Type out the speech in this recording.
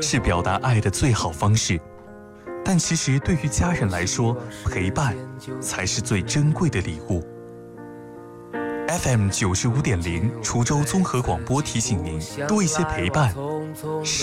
是表达爱的最好方式，但其实对于家人来说，陪伴才是最珍贵的礼物。FM95.0滁州综合广播提醒您，多一些陪伴，